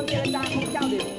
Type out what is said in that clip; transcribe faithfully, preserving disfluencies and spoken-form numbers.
เจรจาของเจ้าเดี๋ยวนี้